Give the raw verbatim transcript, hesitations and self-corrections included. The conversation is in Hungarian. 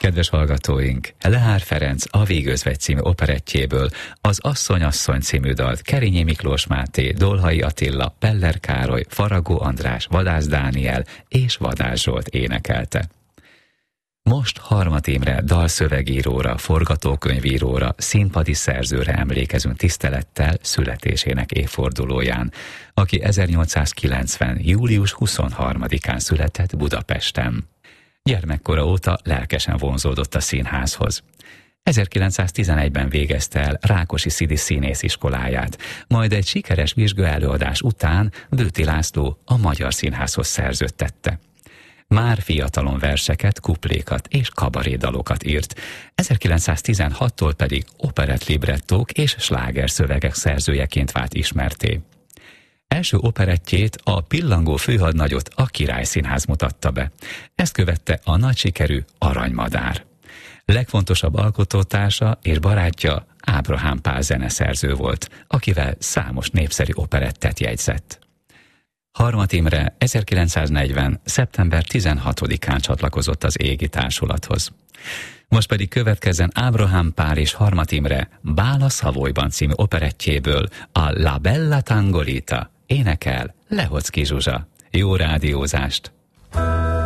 Kedves hallgatóink, Lehár Ferenc a Végözvegy című operettjéből az Asszony-asszony című dalt Kerényi Miklós Máté, Dolhai Attila, Peller Károly, Faragó András, Vadász Dániel és Vadász Zsolt énekelte. Most Harmat Imre dalszövegíróra, forgatókönyvíróra, színpadi szerzőre emlékezünk tisztelettel születésének évfordulóján, aki ezernyolcszázkilencven. július huszonharmadikán született Budapesten. Gyermekkora óta lelkesen vonzódott a színházhoz. ezerkilencszáztizenegyben végezte el Rákosi Szidi színésziskoláját, majd egy sikeres vizsgaelőadás után Bőti László a Magyar Színházhoz szerződtette. Már fiatalon verseket, kuplékat és kabarédalokat írt, ezerkilencszáztizenhattól pedig operettlibrettók és slágerszövegek szerzőjeként vált ismertté. Első operettjét, a Pillangó főhadnagyot a Király Színház mutatta be. Ezt követte a nagy sikerű Aranymadár. Legfontosabb alkotótársa és barátja Ábrahám Pál zeneszerző volt, akivel számos népszerű operettet jegyzett. Harmat Imre ezerkilencszáznegyven. szeptember tizenhatodikán csatlakozott az Égi Társulathoz. Most pedig következzen Ábrahám Pál és Harmat Imre Bál a Szavolyban című operettjéből a La Bella Tangolita. Énekel Lehocki Zsuzsa. Jó rádiózást!